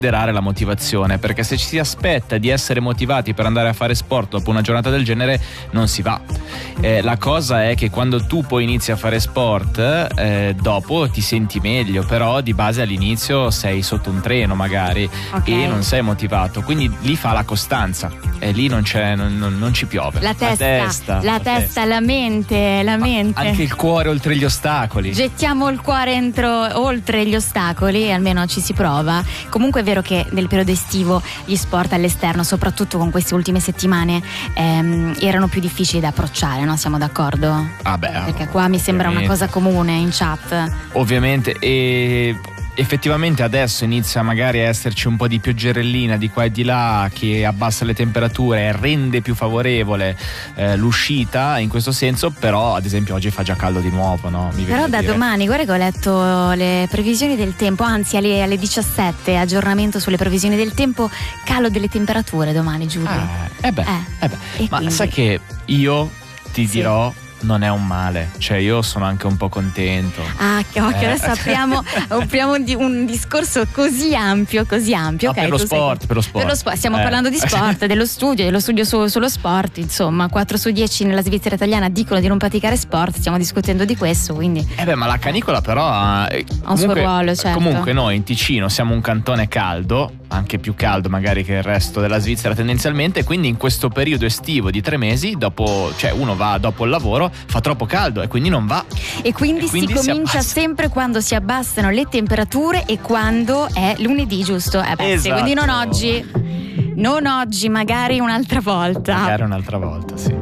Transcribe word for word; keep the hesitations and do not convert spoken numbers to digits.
la motivazione, perché se ci si aspetta di essere motivati per andare a fare sport dopo una giornata del genere non si va. Eh, la cosa è che quando tu poi inizi a fare sport eh, dopo ti senti meglio, però di base all'inizio sei sotto un treno magari, okay, e non sei motivato, quindi lì fa la costanza e lì non c'è non, non, non ci piove. La testa, la testa, la, la, testa, testa. la mente, la Ma mente. Anche il cuore oltre gli ostacoli. Gettiamo il cuore entro, oltre gli ostacoli, almeno ci si prova. Comunque è vero che nel periodo estivo gli sport all'esterno, soprattutto con queste ultime settimane, ehm, erano più difficili da approcciare, no? Siamo d'accordo? Ah beh, perché qua mi sembra ovviamente. una cosa comune in chat. Ovviamente, e effettivamente adesso inizia magari a esserci un po' di pioggerellina di qua e di là che abbassa le temperature e rende più favorevole eh, l'uscita in questo senso, però ad esempio oggi fa già caldo di nuovo, no? Mi Però da dire. domani, guarda che ho letto le previsioni del tempo, anzi alle, alle diciassette aggiornamento sulle previsioni del tempo, calo delle temperature domani, Giulio. Ah, eh beh, eh. eh beh. Ma quindi... sai che io ti sì. dirò, non è un male, cioè io sono anche un po' contento. Ah, che occhio, eh. adesso apriamo, apriamo di un discorso così ampio, così ampio. No, okay, per lo tu sport, sei... per lo sport. Per lo sport, stiamo eh. parlando di sport, dello studio, dello studio su, sullo sport, insomma, quattro su dieci nella Svizzera italiana dicono di non praticare sport, stiamo discutendo di questo, quindi. Eh beh, ma la canicola però ha ha un suo ruolo, certo. Comunque noi in Ticino siamo un cantone caldo, anche più caldo magari che il resto della Svizzera tendenzialmente, quindi in questo periodo estivo di tre mesi, dopo, cioè uno va dopo il lavoro, fa troppo caldo e quindi non va. E quindi, e quindi si, si comincia abbassa. sempre quando si abbassano le temperature e quando è lunedì, giusto? Eh beh, esatto. sì, quindi non oggi, non oggi, magari un'altra volta. Magari un'altra volta, sì.